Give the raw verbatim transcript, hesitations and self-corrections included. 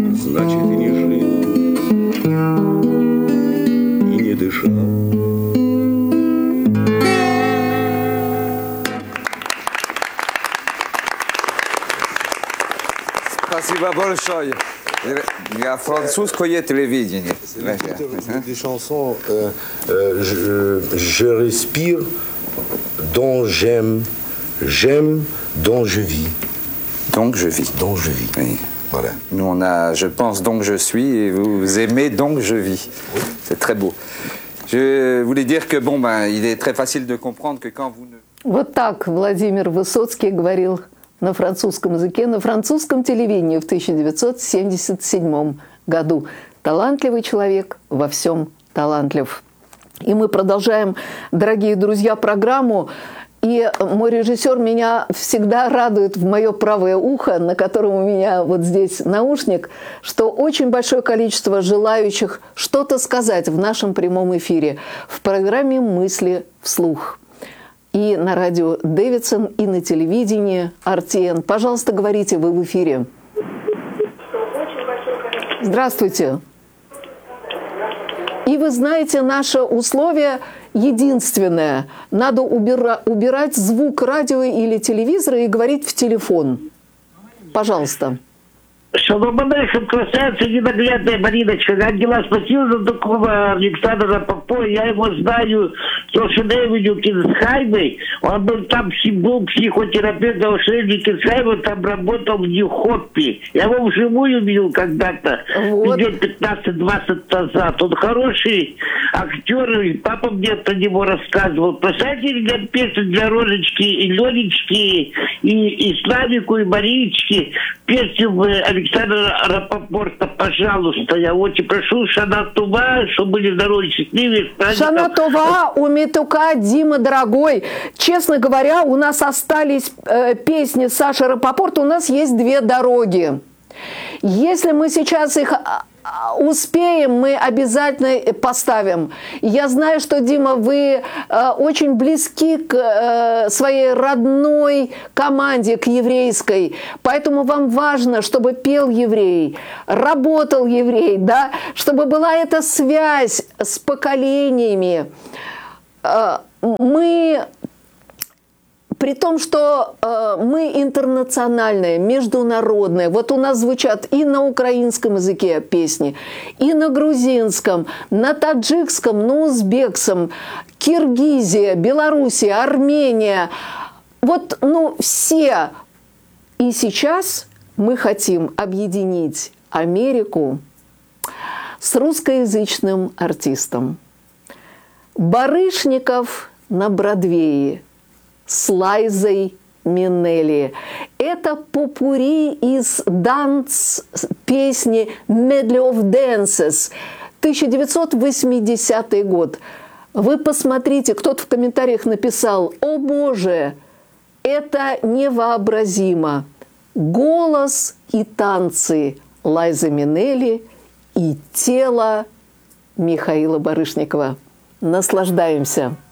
Значит, и не жил, и не дышал. Спасибо большое. Я французское телевидение. Des chansons, euh, euh, je, je respire, dont j'aime, j'aime, dont je vis. Donc je vis. Donc je vis. Oui. Voilà. Nous on a je pense donc je suis et vous aimez donc je vis. Oui. C'est très beau. Je voulais dire que bon ben il est très facile de comprendre que quand vous ne... Вот так Владимир Высоцкий говорил на французском языке, на французском телевидении в тысяча девятьсот семьдесят седьмом году. Талантливый человек, во всем талантлив. И мы продолжаем, дорогие друзья, программу. И мой режиссер меня всегда радует в мое правое ухо, на котором у меня вот здесь наушник, что очень большое количество желающих что-то сказать в нашем прямом эфире в программе «Мысли вслух». И на радио Дэвидсон, и на телевидении эр ти эн. Пожалуйста, говорите, вы в эфире. Здравствуйте. И вы знаете, наше условие единственное. Надо убира- убирать звук радио или телевизора и говорить в телефон. Пожалуйста. Шалом-алейхем, красавица ненаглядная Мариночка. Ангела спросила за такого Александра Попова. Я его знаю с Ошеневеню Кинсхаймой. Он был там был психотерапевт Ошеневеню Кинсхайма, там работал в Нью-Хоппе. Я его вживую видел когда-то, вот. лет пятнадцать-двадцать назад. Он хороший актер, и папа мне про него рассказывал. Поставьте для песни для Рожечки и Ленечки, и, и Славику, и Марички. Песню Александра Рапопорта, пожалуйста, я очень прошу, Шана Това, чтобы были здоровы, счастливы. Шана Това, у Метука, Дима, дорогой. Честно говоря, у нас остались э, песни Саши Рапопорта, у нас есть две дороги. Если мы сейчас их успеем, мы обязательно поставим. Я знаю, что, Дима, вы э, очень близки к э, своей родной команде, к еврейской. Поэтому вам важно, чтобы пел еврей, работал еврей, да? Чтобы была эта связь с поколениями. Э, мы... При том, что э, мы интернациональные, международные. Вот у нас звучат и на украинском языке песни, и на грузинском, на таджикском, на узбекском, Киргизия, Белоруссия, Армения. Вот, ну, все. И сейчас мы хотим объединить Америку с русскоязычным артистом. Барышников на Бродвее с Лайзой Минелли. Это попурри из данс песни «Medley of Dances», тысяча девятьсот восьмидесятый год. Вы посмотрите, кто-то в комментариях написал: «О Боже, это невообразимо! Голос и танцы Лайзы Минелли и тело Михаила Барышникова». Наслаждаемся!